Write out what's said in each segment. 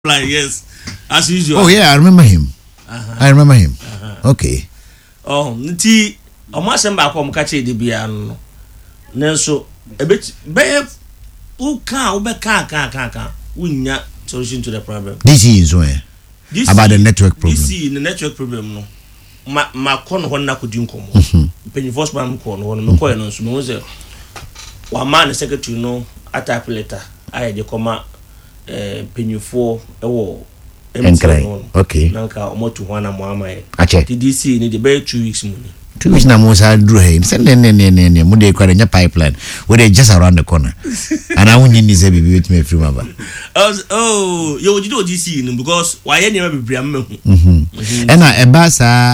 Yes, as usual. Oh yeah, I remember him. I remember him. Okay. Oh, nti omasem ba ko mkache de bia no. Nenso ebet be uka ubeka unya solution to the problem. This is where about the network problem. This is the network problem no. Ma kon ho na kodi nkomo. Penny first man ko no me ko no so me say wa man secretary no attack letter I de koma penyufo ewo okay nanka omotu hwana muamaye ache TDC ni de be 2 weeks money 2 weeks na mo sa dru he say ne mo de kware nya pipeline we dey just around the corner and I won't need say bibi with me free maba oh you would do this because why any be am hu and e ba sa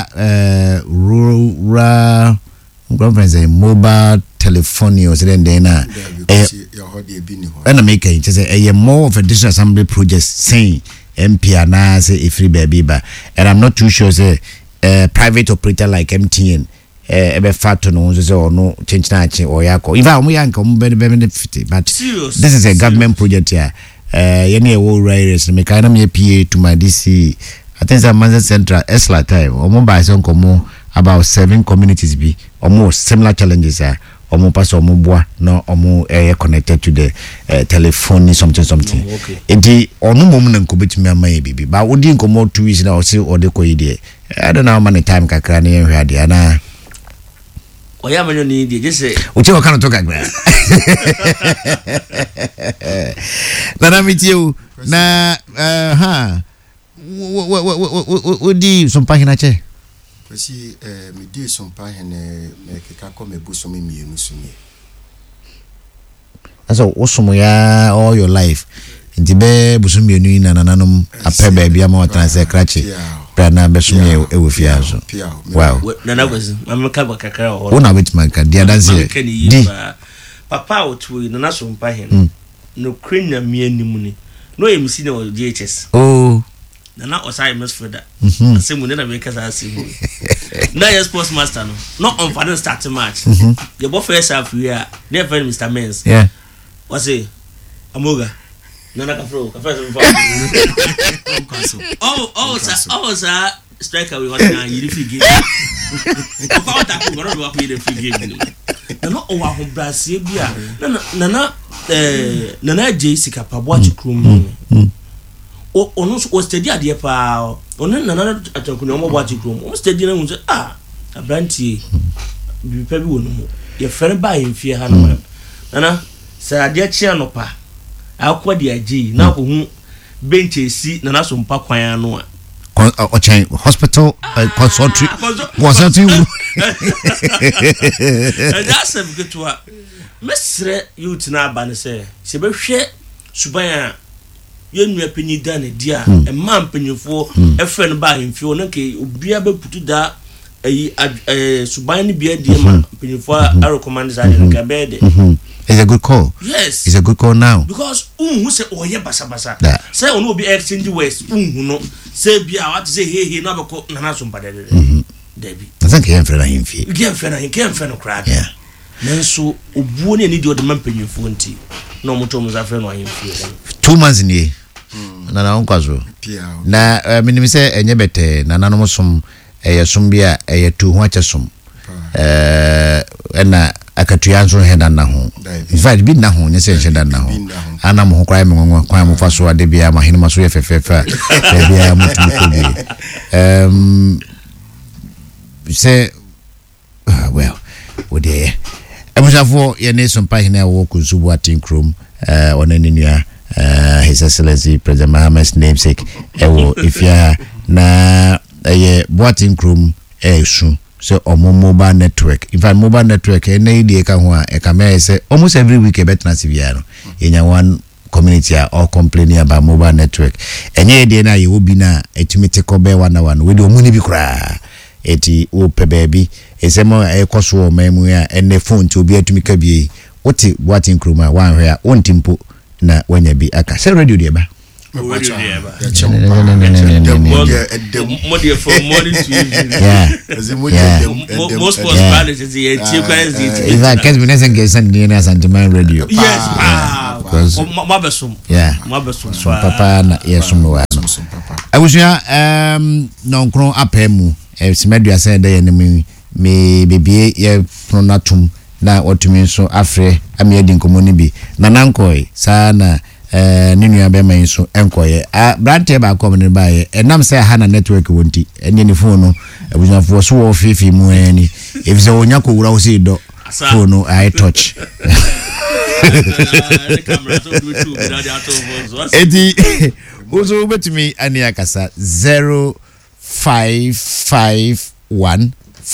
rural conference mobile telephony or something then na and make it say more of a district assembly project saying MP na say if free baby ba and I'm not too sure say private operator like MTN ebe fat no say or no change na chi or yakọ if am yanka mo benefit but serious. This is a government project here any a wo raise me kind of me PA to my DC I think that Manchester Central Esla time omo ba say nkomo about 7 communities be almost similar challenges are omo pass omo boa no omo connected to the telephone something okay enti onu mom na nkobetimi amaye bibi ba odi nkomo 2 weeks na o se ode koyide I don't know how many time kakra na ehwe ade ana oya manyo ni die je say uche o kana to kakra na mitiu na ha odi so pagina che Kwesi me dey some pa hene me keka ko me buso me mienu sumi. Aso osumo ya all your life. Nti be buso mienu ina nananom ape ba bia ma watanse krache. Pra na be sumi ewo fiazo. Wow. Nana kwesi ameka kakra o. Una wetima ka dia dance. Di papa otu nana so mpa hene. No krenya mienu ni. No emisi na GHS. Oh. Nana osai mesfreda asemu na make us asemu na yes sports master no not on final start match the boy first half here near friend Mr. Mens yeah what say amoga nana kafro oh sir striker we want na yiri free game papa ota ko ngoro do ko yiri free game nana o wa ho brasie bia nana Jessica Pabwa chikrum ono so steady ade pa ono nana atankuni omo bwa chikrom o steady na hu say abrantie bi pa bi wono mo ye fere ba yemfie ha na nana sa ade chia no pa akwa de agi na ko hu bench esi nana so mpa kwan ano o chain hospital consulting that's a good to mesre youth na aba ne say se be hwe suban yenua penyi da ne dia e ma mpenyefo efe no ba hemfio no ke obia be putu da suban ne bia die ma mpenyefo a recommend that the bed. It's a good call. Yes, it's a good call now because who say oye basa say ono be exchange west no say bia what say hey no be ko nana so mpa dede debi I think him friend hemfie him friend no crowd yeah nanso obuo ne ni di odema mpenyefo nti no moto mo za friend no hemfie 2 months in here na onkwazo na minimi se enye bete na nanom som eyesum bia eyetu ho achesom na akatuyanzo hedan na ho in fact bi na ho nyese hedan na ho ana mo kwai me kwan mo faso ade bia ma hinu maso ye fefefa bia mutu bi say well we there emusafo ye ne som pa hina wo kunsubu atinkrom onanenua His Excellency President Mohammed's namesake ewo ifia na boating room esu so omo mobile network in fact mobile network na idie ka ho a e ka me say almost every week e betna sivia no enya one community are complaining about mobile network enye idie na ye obi na etumite ko be one we do omuni bi kura eti o pe baby esemo e koso o mamu a ene phone ti obi atumika bi oti boating room a wan hwe a ontimpo na wanya bi aka say radio de ba More for morning to evening. Yeah. Most sports balance is the if I can't be nice and get something in a Santaman radio. Yes. because yeah papa na yesum no wa abusua nonkron apemu semedua say dey enemy me bebie ye pronatum na otumi nso afre amiadi nkomo bi na nankoi sa na ninu be man so enkoye brante ba kom ne bae enam say ha na network wonti ene ni phone no abusua fo so wo fifi mu ani if say onya ko wura wo say do phone no I touch edi uzo betimi ani akasa 0551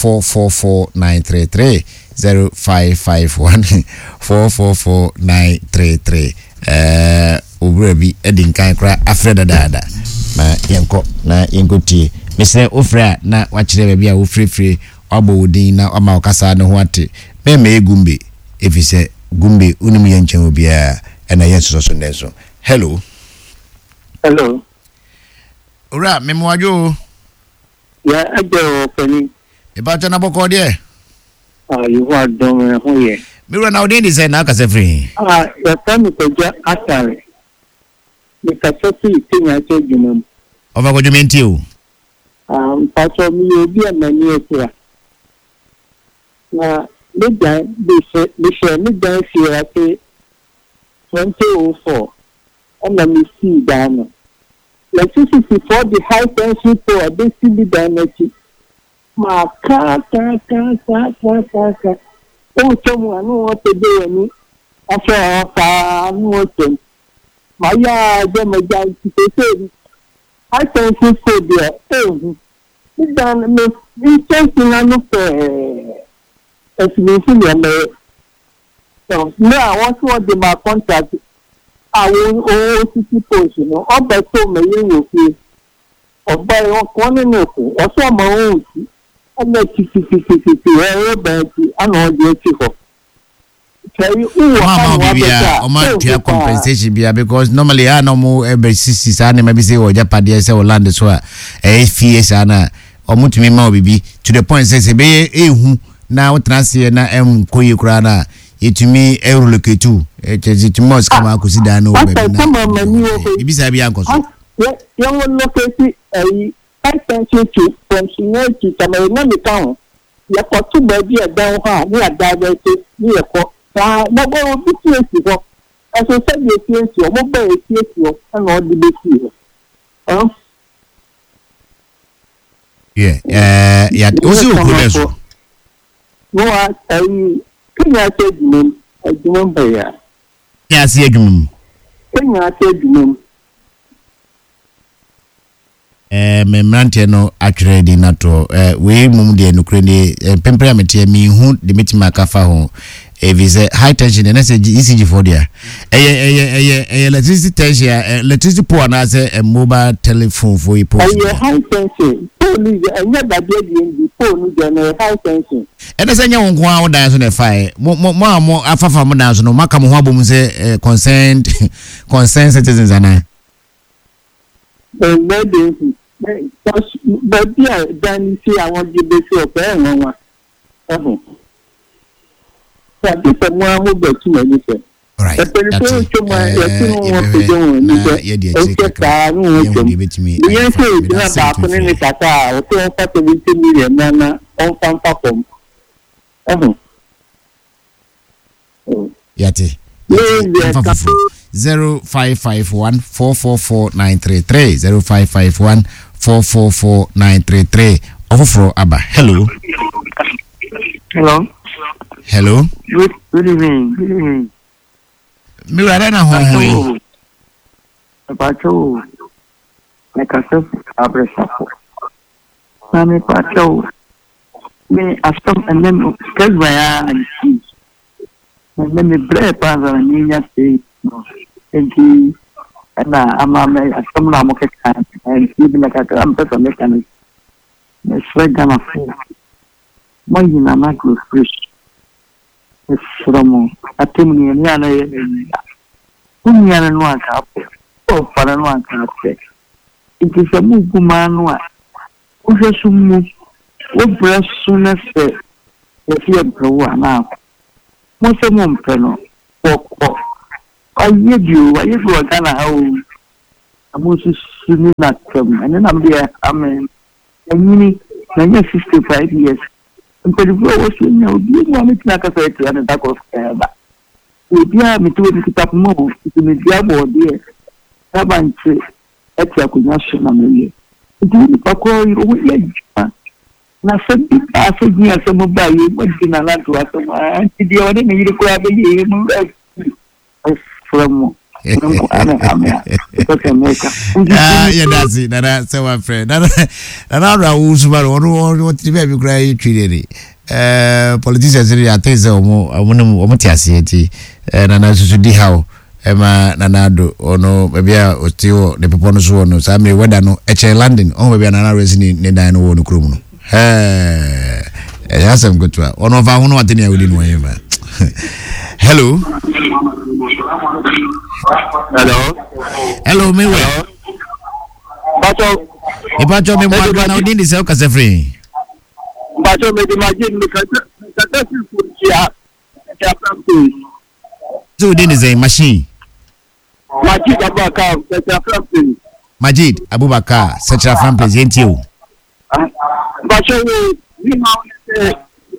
444 933 0551 444 933 obrabi edinkan kra afreda dada ma yenko na yenkotie mesre ofra na wachire bia a ofrefre abodin na ama okasa ne ho ate be me gumbe efise gumbe unimu yenchen obia na yeso so ndenso hello ora memwajo ya ajo pani About na boko de you are don hoye Mira na odin design na ka se free ya tami ko ja atare ni ka so fi tinya che junum over go jumenti o paso mi obi amani ekura na meja be se me dan fi ate 2004 ona mi si dano la 64 the high tension power be si dano ma ka o tomo anu o te de ni afa fa anu o tem ma ya de me ja ti se I think it's so dear. It's done me thinking anu as we see me so now once what the my contract I will OCC post you know up by so me you see of by one no ko o so ma o si and let you e ba ti ana o je ti ko compensation because normally I no more every 60 sana maybe say o japade say o land so FS ana o mutumi ma obibi to the point say be ehu na o transfer na koyi kura na yetumi eurolocate timo skama akusida na o be na ibisa bi ankoso ye won locate pension to pensioner to tamena mi kan ya ko tu ba bi e dan ha ni adaga te ni e ko na bo bi tiesi ko aso se bi tiesi o mo ba tiesi o na o di be tiesi yeah ozi okuleso no kenya te dum ba ya si adwum kenya te dum memrante no atwere di nato we mum de no kreni pempere mete mi hu de metima kafa ho visa high tension and ECG for there electricity tension electricity power na say mobile telephone for you high tension phone anya da de phone de high tension and say nya won kwa wo dan so na fire mo afafa mo dan so no maka mo ho abom say concerned citizens ana but yeah dan see I want you be so pe won wa this is more about to anything. All right. Yati. 0551 444 933 0551 444 933 Ofofro Aba. Hello. Hello. Good evening. Mira na ho. Pacho. Like I said, abresa. Mami pacho. Me astom and then cuz vaya and then me bread pa za ninya te. Enti na ama me astom na mo ke kan. And even like I am person mechanic. Me swega na fu. Mo yina na go fresh. From atimni ni ana kunya no aka o para no aka pe ikise mu kuma no a o hwesumu o bresu na se e fi ebro ana mo se mo mpe no poko ayedu Ghana how amusu suni na kem and then I'm there amen anyini na 65 years mpelifo wo suni obi mo me tina ka say to and that of ba obi a me to kitap mo me dia bo de abanche etia kunya shona me ndi pako wo ye na sebi afegi asemo ba ye mo dina na to asemo anti dia woni me yiri ko abeye mo from yeah, that's it. That's my friend. Nana Usman, what the baby cry treated. Politicians, I think so. Omotiasieti. Nana Susudi how. Emma Nanado or no, maybe I was still the proponents one. So I may weather no HA London. Oh, maybe another resident in the one criminal. That's some good one. One of our own what I wouldn't know. Hello. Hello, me well. Pacho me mwa na udini se ukase free. Pacho me di majin mi kata kuchia champion. So udini se machine. Majid Abubakar champion. Majid Abubakar Central Family yentio. Pacho ni maone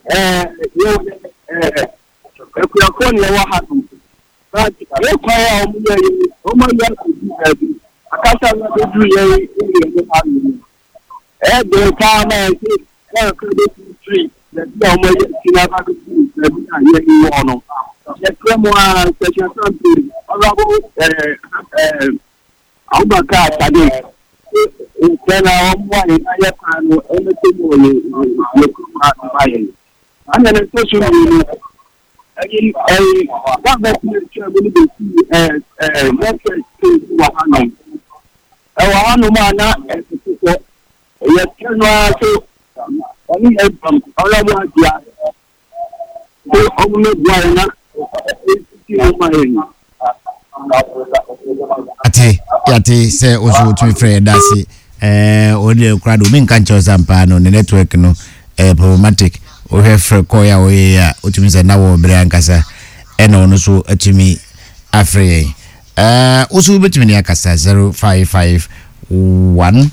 ekuyakoni ya wahatu. Kwa omuya kudibi akasa na bedu ye ile hamu de kama ke credit tree de omuya kinaba kudibi na ye ni wono ye kremo a session something alabo Abubakar tade tena omwa ni ya kanu emetemo ye kuma baye anya na social media that message will be message to Wahano. Wahano mana yes so only from all of dia so only Guarana ate say oso to friend dasi odi crowd min kan cho sampa no network no problematic o hefre koya o ya otumi se na wo bere ankasa ena ono so atumi afre oso betumi ne akasa 0551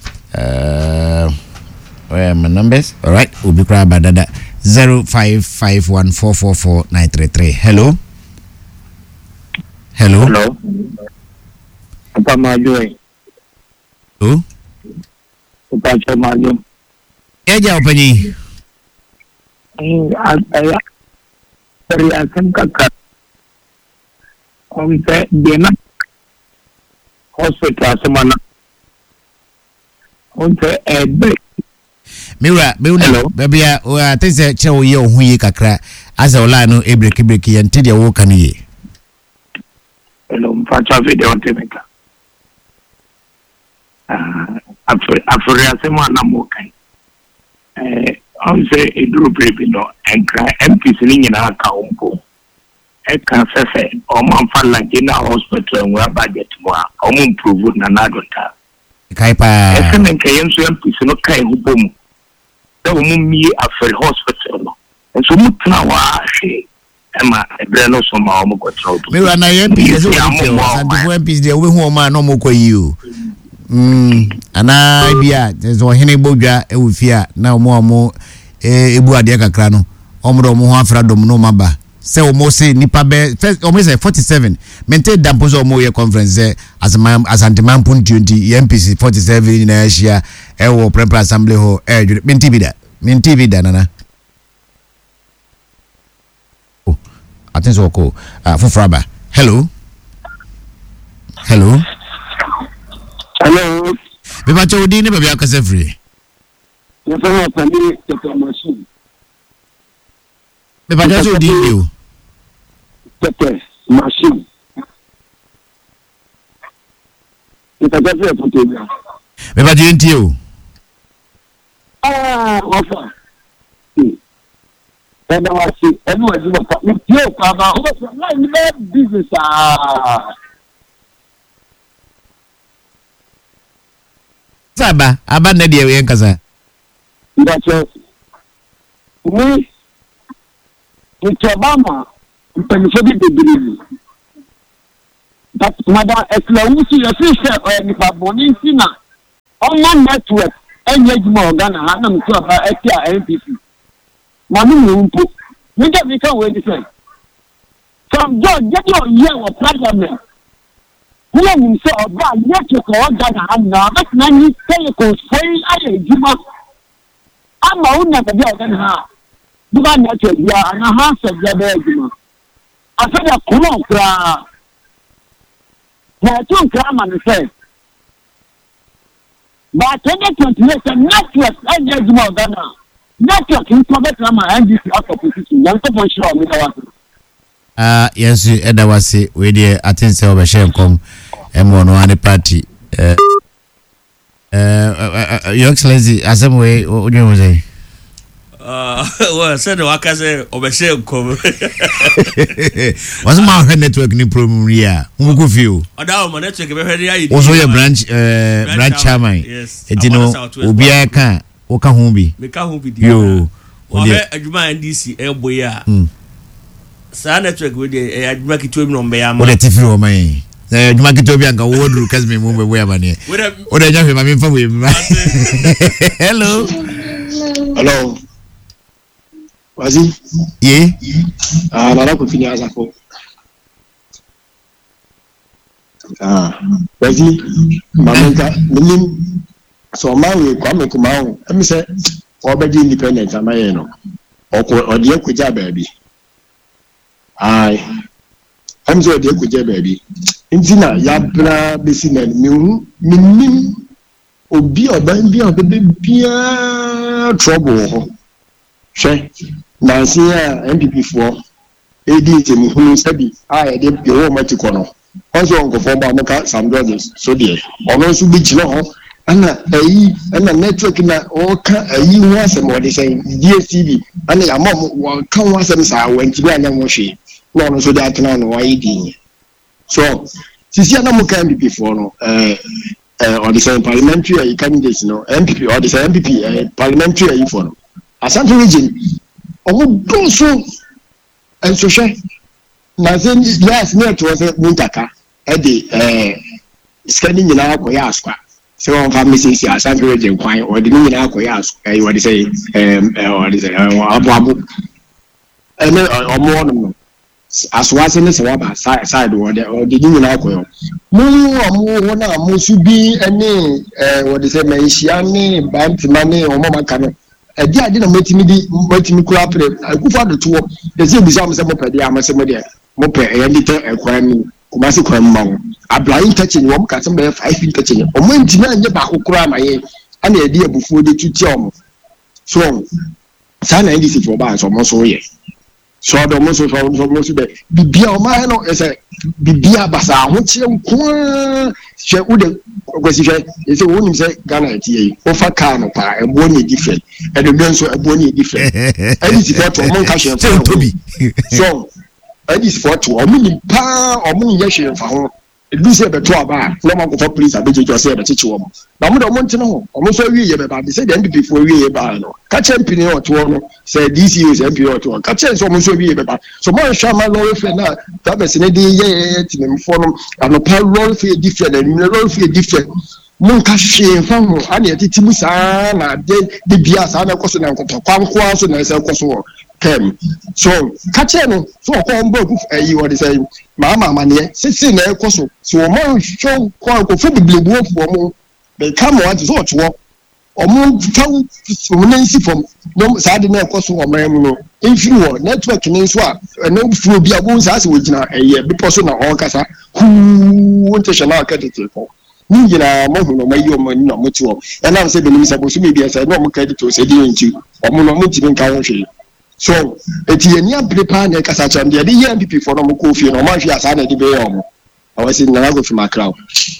where my numbers all right ubi kra badada 0551444933 hello Apa majo Apa majo eja opani Reaction kakak konse dena hospital semana konse Miura baby I think say chewo ye ohun yi kakra asa ola no break ye ntide wo kan ye hello mfacha video ntemeka afure semana mo kan on say a group no and MPs ni nyina ka ompo e kan sefe o man fa la gina hospital and we budget mo o mo improve na nadota kai pa e kan nke yenso MPs no kai hubom da mo mi afre hospital no enso mutna wa hwe ema ebre no so ma o mo kwatro me wa na MPs so MPs de we hu o ma no mo kwayi o ana bia zo hene bodwa e wufia na omo ebu ade kakra no omo ho afra dom no maba se omo se nipa be first omo se 47 mente dampo so omo ye conference as antiman pun 20 MPC 47 na Asia e wo prepare assembly ho menti bida nana oh atenso ko fofraba hello Beba chodi ne baba akase free. Yo fa pandi to machine. Beba chodi yo. Tete machine. Ita jafe potebia. Beba jenti yo. Ofa. Beba wasi, enu wazi ofa. Yo kama ofa na ni business Saba aba na dia yen kasa ndacho ni Obama mpanifodi bebiri but madam eklawusi yɛfisɛ nipa bɔne nsi na ɔma network ɛnyɛ adwuma ɔgana ha na metu aba ɛte a npp ma me mu mpo meda meka wei ni sɛ from George yɛde ɔyɛ wɔ parliament wúlò ní sọ ọba yẹtùkọ ọjà náà nà bẹsìnà ní sẹyìn kò sẹyìn ayé ìjùmọ ama ó nà bẹbí ọdẹ nà bí bá nà ẹtù ẹbí àná ha sẹbi ẹbẹ ìjùmọ afẹdẹ kúrò nkura ẹtù nkura ama ní sẹ bàtẹ ní 28 network ẹnyẹ ìjùmọ ọdẹ nà network nkọ bẹsìnà ama ndc akọ position yẹn nkọ fọ nṣẹ ọmọ ìdáwà sí. Yes, Edawasi, we dear attend Salvation come and one party. Your Excellency, as some way, what you say? Well, said the workers say, Obeshe come. What's my network in problem here? Who go feel? My network, also your branch chairman. Yes, you know, Ubia can, Okahumbi. You, Ajuma NDC, Elboya. Sa network we dey adwuma kitwe mi no mbe ya ma. O de tifi o man. Adwuma kitwe bi anka wodru kasi me mo we ama ne. O de nya fe ma me fa we mi. Hello. Hello. Wazi? Ye? Nana ko fini azafo. Wazi, mamenta, minim so ma we kwa me kuma o. Emi se obeji independent amaye no. Odi ekwaja baabi. I'm so dear with baby. Intina, Yabra, Bessinan, Minim, Obi or Bambi or the baby trouble. She, Nancy, MP4, AD, who said, I did your Maticono. Also, Uncle Former, some brothers, so dear. Also, beach law, and a network in a you was a more they say, DSTV, and a mom come once and say, when to be an emotion. No, so that no why eating. So, since you know can be before no, or the same parliamentary candidates, no MPP or the same MPP parliamentary for no. Asante region, oh, so and so share. Nothing last night was a Muntaka at the scanning in our Koyaska. So, on family says, Asante region, or the Nina Koyaska, what they say, or the Abu and or more. As was in the Sawaba side or the Union Alcohol. More na Musubi and what is a Maishiani, Bant money or Mama Cano. A dear didn't make me crap. I go for the tour. The same is almost a moped, Yamasamodia, Mope, and little and crime, Kumasi Cram. A blind touching one custom bear 5 feet touching. Or when Tina and Yabaku cram and the idea before the 2 chum. So, San NDC for bars almost so yet. So the most of the Bibia Mano is a Bibia Basa, which she would is a woman say Ghana tea, offer canapa, and bony different, and the men so a bony different. And it's got to Moncash to be. So, and it's for 2 or million pound or million years for home. Do say the 2 bar, no one for police, I bet you just say the teacher woman. Now, I want to know, almost a year about the said MP for a year by no. Catch MP or 2 say DCU is MP or 2. Catch us almost a year about. So, my Shama Lord Fena, that was in a day to them for them, and a power roll for different and roll for different. Moncash from Anya Titimusa, the Bias, and a question and Quanquas and I said, Came. So, catching so combo you what is saying, Mamma Mania, sitting there, Cosso, so more show quite probably work for more. They come on to sort walk or more found from no Saturday Cosso or Mamuno. If you are networking in swap, and no food be a wounds as we know a year, be personal or Casa, who want to shall credit for. Nina, Mohuno, my young no mutual, and I'm saying, supposed to be as a normal credit to say, or Monomuti in country. So, it's a near prepare the Cassachan, the MPP for no coffee, no Mafia Sana de Bayom. I was in Nago from my crowd.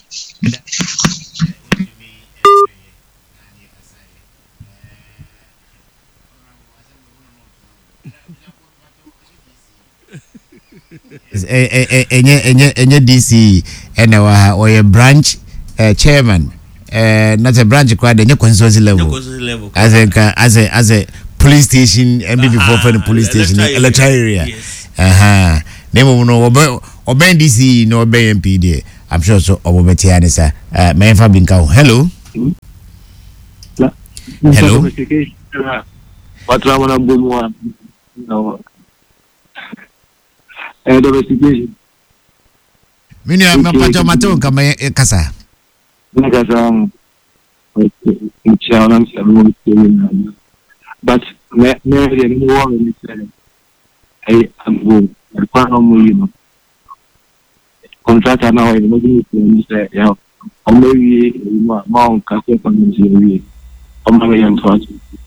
Enye DC and our branch chairman, not a branch quite the constituency level. As a police station, MPP for the police station, electoral area. Name no oben DC no oben MP I'm sure so obeti anisa me fa binka hello hello what ramana bomwa no investigation mini am pacho maton kama kasa but me I am going I can't contractor now in the say yeah I'm very mount cafe convention I'm very important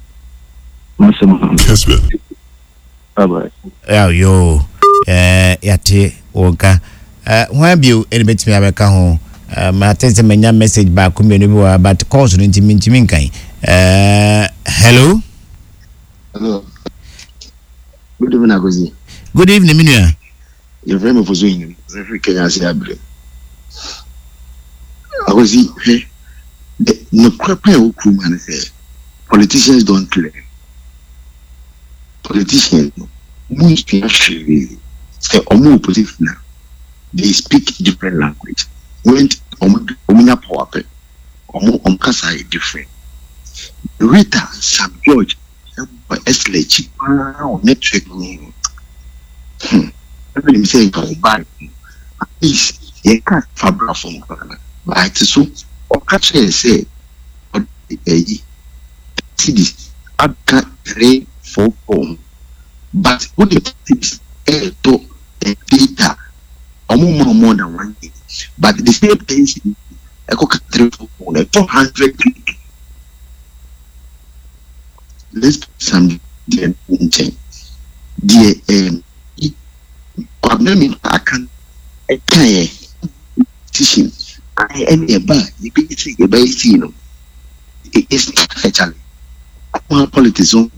bye bye yo yate oga when you elevate me abeka ho ma tell me message back me no but calls no ntimi kan hello good evening Agozi. Good evening Minia. You're very much for doing every Kenya say abre Agozi no crap who man say politicians don't play. Politicians most actually say omo opposition they speak different language when omunya power pe omo kasa different Rita Sam George SLH network every say bad at least you can't fabra from but so or catch say see this I can't 3 4 4 but what it is to data more than 1 day but the same things I could 3 4 400 let's put some dear I can teaching I am a bar you be a by it's actually politics on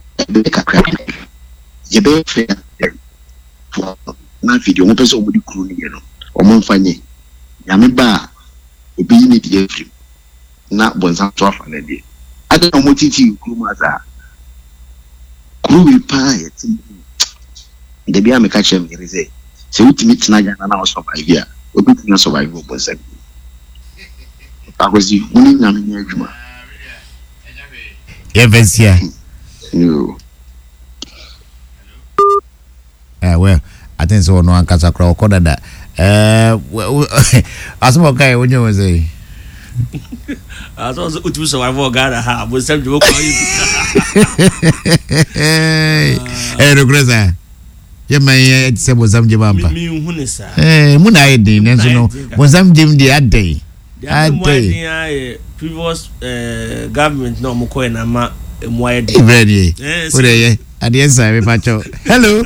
you be fair for na video one person with crew ni no omo mfanye ya me ba obi ni die free na bonsa to afa na die ada no motiti crew ma za crew we pa yet de bia me ka chem ni say se utimi tina ja na survive ya obi tina survive bonsa Agozi muni nyame ni adwuma Evensia no well I think so no ankasa kra okoda da asmo kai wonyo we say aso utu survive Ghana ha bo sem jo ko yi regresa ye man se bo sam je bampa mi hu ne sa mu na yedin nenso no bo sam jem di adai previous government no mo ko na ma mo ayede ready ore ade ensa me pacho hello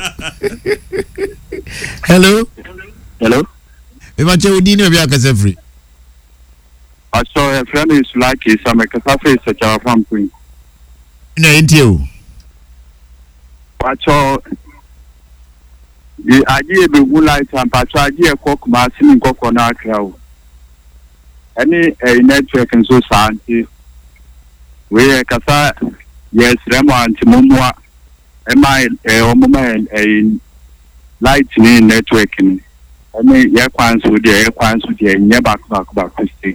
hello me pacho udi ni obi akase free I saw a friend is like some cafe such a farm queen na intio pacho the idea be light and pacho idea cook ma sini cook na krawo any network and so santi we kasa yes remo anti mumwa my lightning network ni any ya kwanso de nya back stay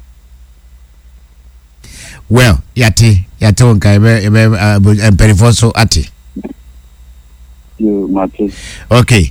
well yate onka ebe perifoso ati you mate okay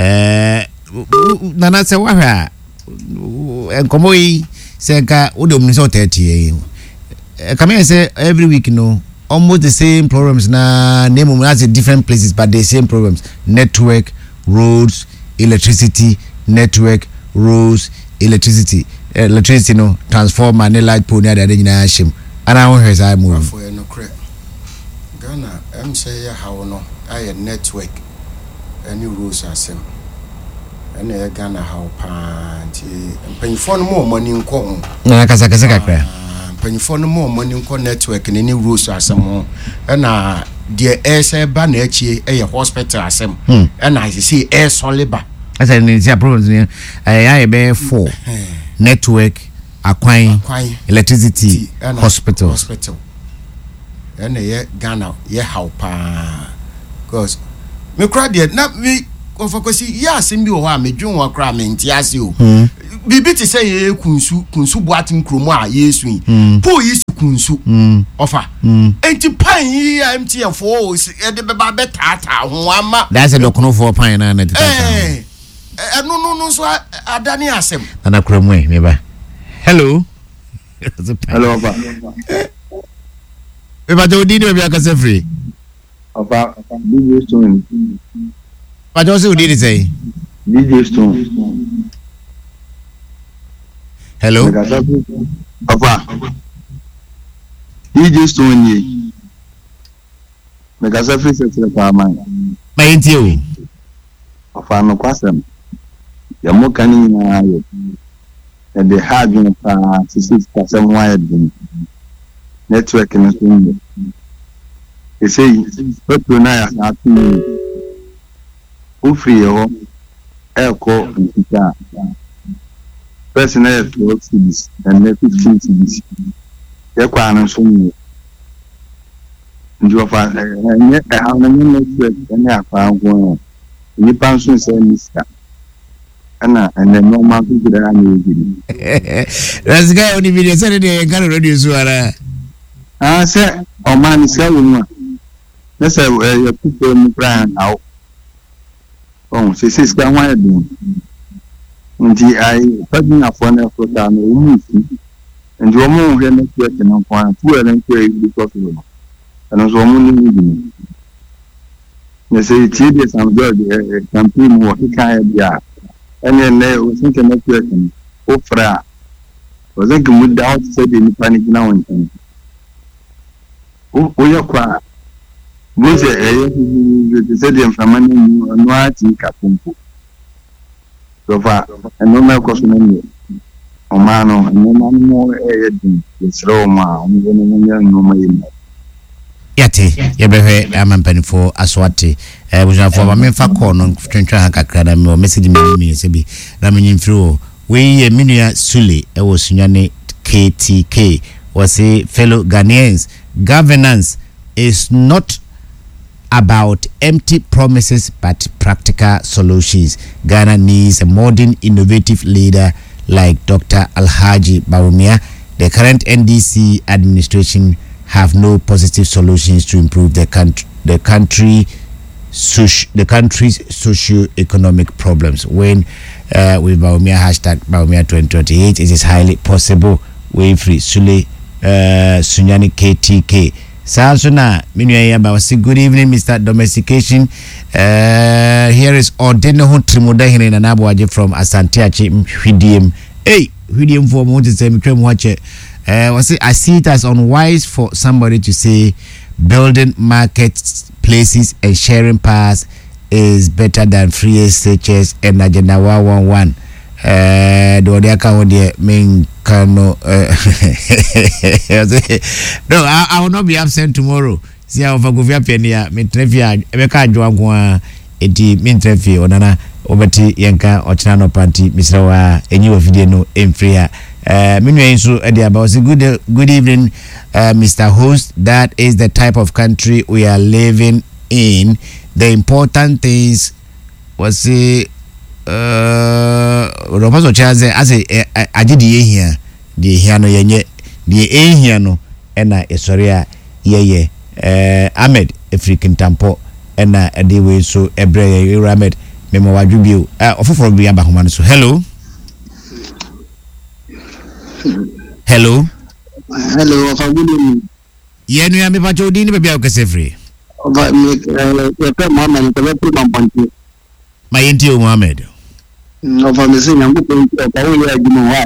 nana se wahwa enkomo yi senka udom ni so 30 come here say every week no almost the same problems na name has different places but the same problems network roads electricity network roads electricity no transformer and light pole na dey nyina shim ana won hwesa I move for no cre Ghana say how no I network any roads asem ene Ghana how panti mpanyfo no more money nko na kasa kakra mpanyfo no more money nko network ne roads asem na de air ba na achie hospital asem na I see air soliba asa ni sia problems ni I be 4 network akwan electricity hospital ene ye Ghana ye how pa cause me crowd na me ofakwesi ya asembi wo ha medwon wa kra menti ase o bibi ti say ye kunsu boatin kromo a yesu yi po yi kunsu ofa enti pan yi MTF o e de beba betata ho ama that's a dokono for pan na na no so adani asem ana kromo e meba hello Opa. Eba jodi ni bia kase free. Opa, DJ Stone. Ba jo se odi ni say. DJ Stone. Hello. Opa. DJ Stone ye. Mega surface se pa man. Ma yenti o. Opa no kwasem. Ya mo kan ni na ye. And they have been 66% wired network in the they say, but to now, not who free or air call and personnel cities and 15 cities. They're quite so many. And you have how many network and I found one. You pass on saying, and then normal people that are new. That's guy on the video said they can radio suara. I said, oh man, is going. Let's say your people in brand now. Oh, she says, "Come on, do." And I putting up one for down and your mom here next week and on point 2 and 3 because and as woman. They say, "Tedious and good campaign what he can't be." And then they was thinking of working. Ofra was thinking without saying panic now and then. Oh, your cry. We say them from money, no, I think I can put. So far, and no more question. Oh, man, no man more it's Roma, no more. Yate yebehwe amampanifo aswate bujanfo ba memfa call no twentwa hakakra na me message me sebi na menyimfiro we ye minua Sule wo sunyane KTK was a fellow Ghanaians. Governance is not about empty promises but practical solutions. Ghana needs a modern innovative leader like Dr. Alhaji Bawumia. The current NDC administration have no positive solutions to improve the country's socio-economic problems. When with Bawumia hashtag Bawumia 2028, it is highly possible. We free Sule Sunyani KTK. Sansuna Minuya Bawasi. Good evening, Mr. Domestication. Here is Ordeno Trimuda Hine Nanabuaje from Asanteache Hwidim. Hey, Hwidim for Moses Watch. I see it as unwise for somebody to say building markets, places, and sharing paths is better than free SHS and Agenda 111. No, I will not be absent tomorrow. See how Fagovia Penia, Mintrefia, Emeka Joagua, Eti Mintrefia, Onana, Obeti Yanka, Ochanano Panti, Misrawa, and you video no Emfria. Meanwhile, so good evening, Mr. Host. That is the type of country we are living in. The important things was say Romaso Chaze as I did here, the Hiano Yenye, the Hiano, and I Soria ye Ahmed, a freaking tampo, and I did way so a brave Ahmed, Memo Wajubu, of Biamba Human. So, hello. Hello. Hello, good evening. Yenu ya mipacho udini babi ya ukasefri. Mayenti o Mohamed. Ova mesi nyangu penti okawuli ya jumuwa.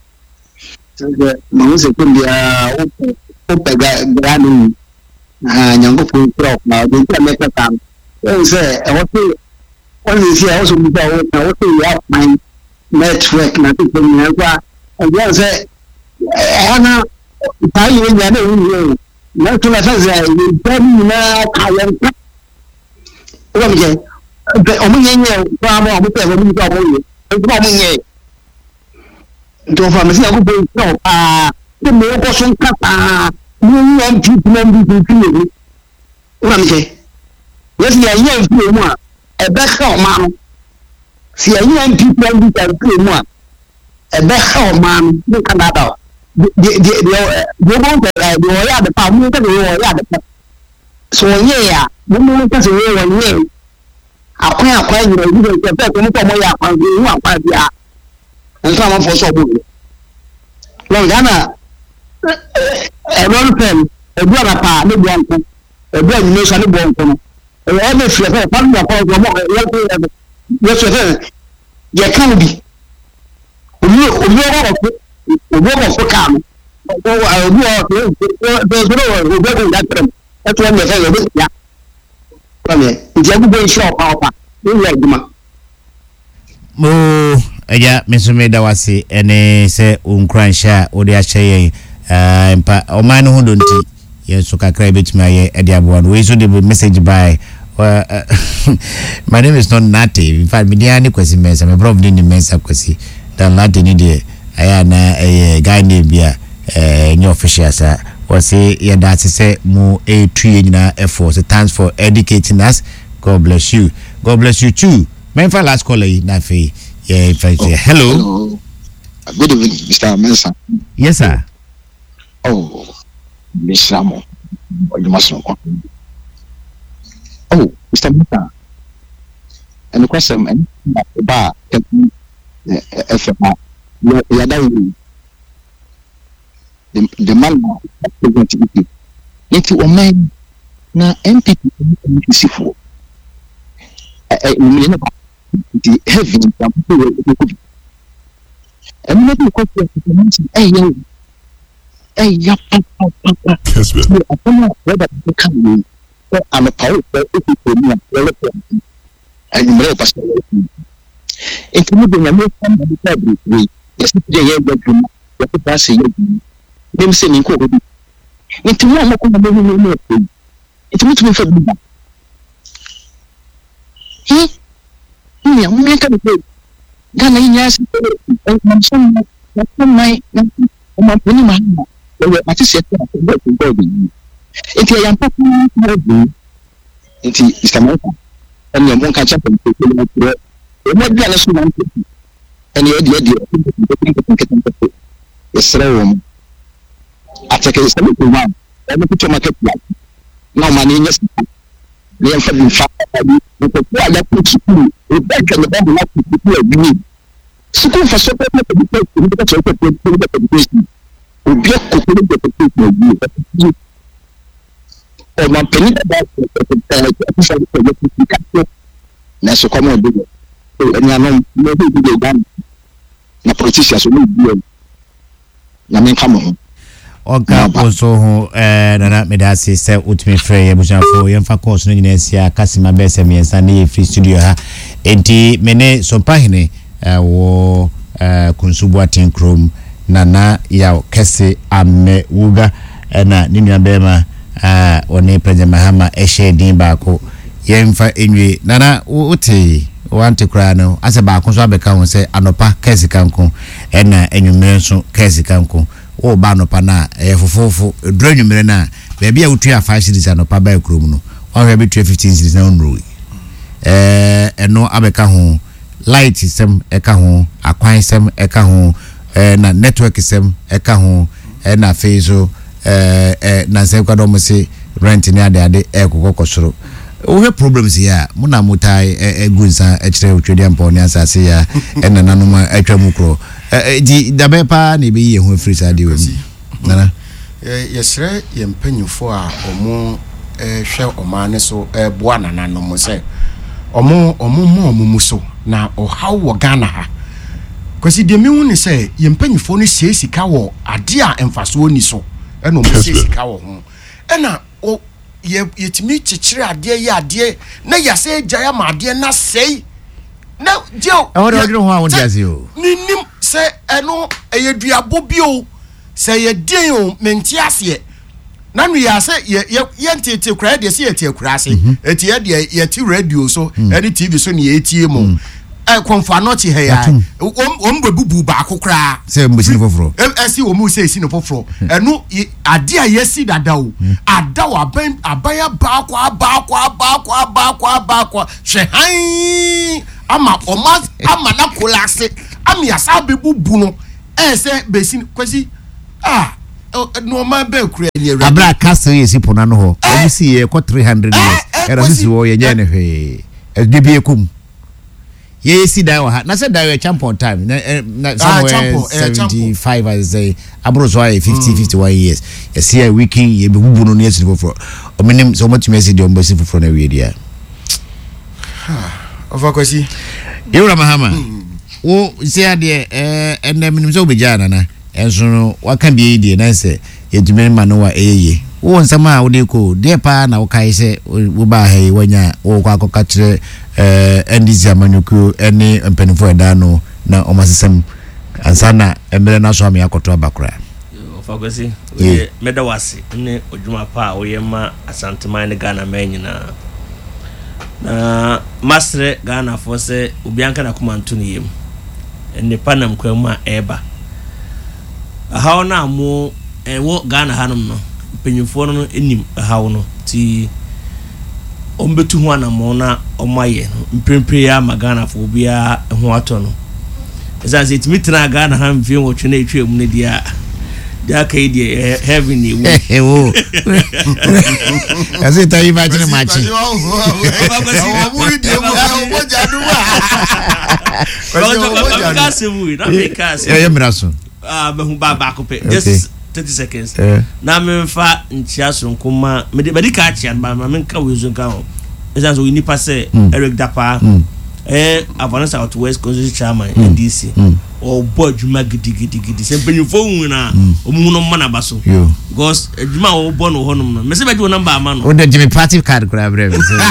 Mahuse kundi ya upega grani nyangu penti okawuli ya meka tam. Yose, watu isi ya osu mita watu ya my network na tupo mnekwa. Yose, ana tayi wenjane unye. Na tunafaza yidani na kayanta. Uwa mje. Omunyenye kwa mo amute ko mi ko mo ye ko munye to fa me si ko bo to de me ko son kata ni yon ti plan bi ti ni una mje yes ya yen fi mo e be ka o ma no si any MP plan can claim one. A better man, you can have out. The family, so yeah, the moment as a way one way. I quite you know, you get one and someone for so good. Well, Ghana, a one pen, a brother pa, no one, a brother nation, no one. Every flavor, one of them, yes, there can be. We work for come. There's no that's one they say. Yeah. It's everybody shop our Mo eja mesumeda wase ene se unkransha odi ahye mpa oman ho donti yenso kakra betumi aye ede aboa we so the message by my name is not native. In fact, Midiani kwesi mensa me prof ni mensa kwesi dan lati ni de aya na guy name bia any official sa wase ya that say mo a tree nyina effort. So thanks for educating us. God bless you. God bless you too. Menfa last caller na fe. Yeah, if I say hello. Good evening, Mr. Mensa. Yes, sir. Oh, Miss Ramo. You must know. Oh, Mr. Mensa. And the question about the man into a man na MPP for the heavy and maybe question I don't know whether they come I'm a power and you know pastor it's not the most family we yes the pass them saying ko into one more it's not me for the me can play Ghana yes and some my I just said it's a young person it's America and you won't catch up and what be honest and yes I take a step one and put your market now money yes they have been found school for so my penny that's a common and na politicians will be na men come home Oka also nana medasi se utimi frey ebujanfo yemfa course no nyina sia kasima bese miensa ne free studio ha enti mene sompahene wo kunsubuatin krom nana ya kese ame wuga na ninua bema one president Mahama ehye din baako yemfa enwe nana uti want kra no ase baako so abeka ho se anopa kese kanko na enwumere so kese kanko o ba no pa na fofofo dranwumere na bia utua 5 series anopa ba ekrom no o hwe be 15 series na onru eno abeka ho light sem eka ho akwan sem eka ho na network sem eka ho na fezo na se kwado mo se rent ni ade ekokosoro o he problems here muna mutai egunsa ekire otwedi amponi asase ya ena nanoma atwamu kro di dabepa na be ye ho free sade we nana yesre yempanyufo a omo hwe omane so boa nananom se omo muso na ohaw wo Ghana ha kwasi de mehu ne se yempanyufo no sika wo ade a emfaso ni so ena omo sika wo ho ena o yetimi chichire ade ya ade na yase gya ma ade na sei na dio awodro ho awon diase o ninim se eno eyeduabo bio se ye den o menti ase na nu ya se ye ntete kura de se ye tie kura ase eti ye de ye ti radio so eni TV so ne ye tie mo konfa not he ya ombebubu ba akokra se mbesi foforo esi o mu se esi no foforo enu ade a yesi dada o ada wa abaya ba kwa hwe han ama na kolase ami asa bebubu no say besin kwasi no man be kura ni abra castle yesi pona no ho obisi ye ko 300 years era sisi wo ye nya ne hwe edebie kum ye si dan wa na say dan champion time na somewhere 75 I say abro so 50-51 years ye see a weekend ye bebubu no yesu foforo omenim so much message de ombasi foforo na wie dia ofakwasi yura mahama wo see ade enem so bejana na enso no waka bi die na say yedumeni manu wa eyeye wo nsama a wo de ko de pa na wo kai se wo ba he wanya wo kwa akoka kire NDC amanyuku ene mpenifo eda no na omasesem ansana emere na so amia koto abakura ofakwasi we medawasi ne odwuma pa wo yema asanteman ne Ghana manyina na masre Ghana fo se obianka na komanto ne yem ene panam kwama eba how na mo wo Ghana hanum no penyufo no enim how no ti ombetu ho anamo na omaye mprempre ya magana fo bia ho ato no eza se timitina Ghana ham fi wo twene etwe mu ne dia kai dia heaven ni wo asi tayi ba tene machi ya miraso behu ba ko pe just 30 seconds na me fa ntia so nkoma me di ka chia ba ma me ka wezo nka ho esa so ni passe Eric Dapa Avana South West Constituency Chairman NDC o boy juma gidi se penyufo hu na omu no mana baso because juma o bo no ho no me se be di number ama no o de Jimmy party card kura bre me se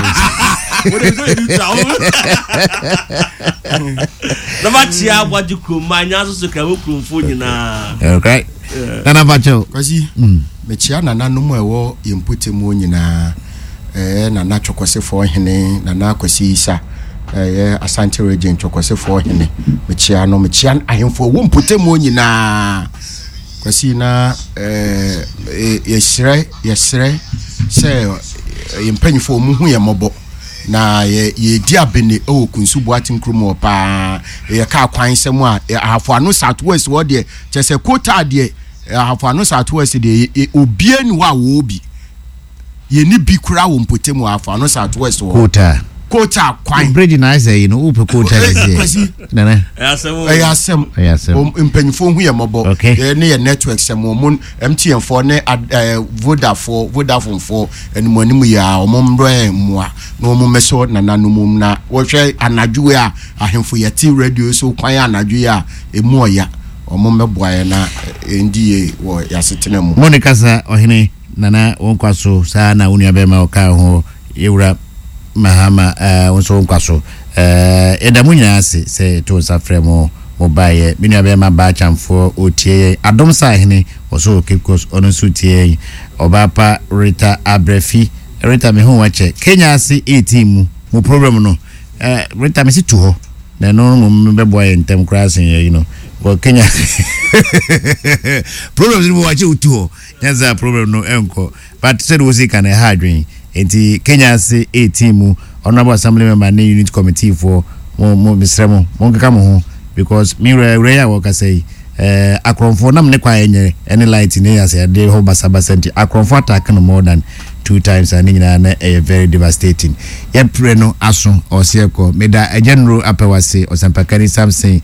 na ba tia wadi kroma nya so ka wo kromfo nyina okay nana bacho kwasi me chia nana no mo ewo yempotemu nyina nana chokosefo hene nana kwasi isa Asante region chokosefo hene me chia ahemfo wo mpotemu nyina kwasi na yesre se yempanyfo mu hu yemobo na ye dia bene o kunsubu atinkromo pa ye ka kwan semu a ahafo anu Southwest wo de chese kota de ahafo anu Southwest de obie ni wa wo obi ye ni bi kura wo mpotemu ahafo anu Southwest wo kota kwan bridge na say no upe kota ze nana ayasem mpanyfo hu ye mobo ne ye network semu mun MTN for ne Vodafone for enimanimu ya omombre moa no mo meso nananum na wo hwe anadwo a ahemfo yeti radio so kwan anadwo a emu oya omomeboa na ndie wo yasetena mu Monica sa ohene nana wonkwaso sa na wonu abema oka ho yewura mahama wonso wonkwaso edamunya ase se to safremo mobaye minu abema ba chamfo otie adom sa hene oso kekos onso tie obapa Rita Abrefi Rita me ho wache Kenya ase 18 mu program no Rita me si tu ho na no mbebo ye ntem krasin you know go Kenya problem ni wache utu ho nyaza problem no enko but said was can hardwin enti Kenya ase 18 mu honorable assembly member ne unit committee for mo misremo mo kaka mo ho because me reya worker say akronfo nam ne kwa enye any light ne ya say dey ho basabasa nti akronfo attack no more than 2 times and nyina na very devastating ye pre no aso osieko meda a general apewase osampakani Samson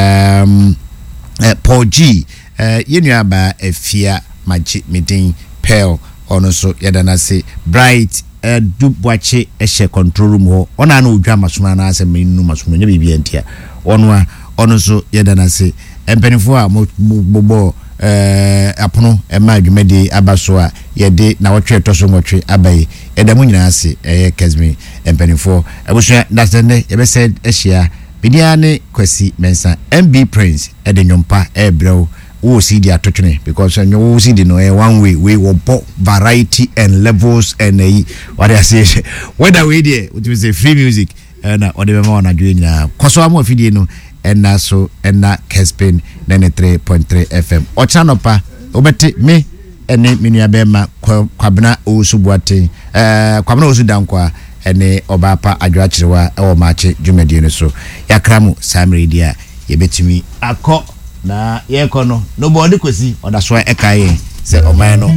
Paul G yenu aba efia machi meeting Pearl ono so yedana say bright dubwache ehye control room ho ona na odwa masoma na ase menu masoma nya bibia ntia ono so yedana say empenifo a bobo apono ema adwumade abaso a yede na wotwe toso ngotwe abaye edamu nyina ase Kesmi empenifo ebusua dasende yebese ehia bidiane kwasi mensa MB Prince edenyompa ebrew wo see the atotwene because you see the no one way we will variety and levels and what I say whether we there which is a free music na odebema wana dwenya koso amo afidie no na so na Kespin 93.3 FM ochanopa obete me ene menu abema kwabena osubuate kwabena osudankwa ene Obapa Adwachirewa ewo mache dwumadi no so yakramu samre dia yebetimi akọ na ye kono no body kwesi odaso ekaye se oman no